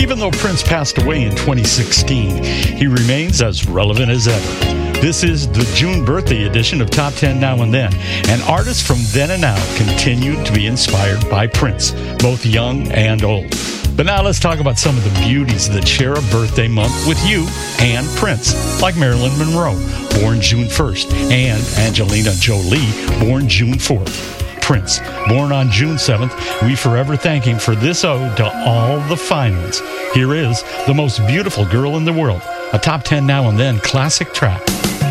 Even though Prince passed away in 2016, he remains as relevant as ever. This is the June birthday edition of Top 10 Now and Then, and artists from then and now continue to be inspired by Prince, both young and old. But now let's talk about some of the beauties that share a birthday month with you and Prince, like Marilyn Monroe, born June 1st, and Angelina Jolie, born June 4th. Prince, born on June 7th, we forever thank him for this ode to all the fine ones. Here is The Most Beautiful Girl in the World, a Top 10 Now and Then classic track.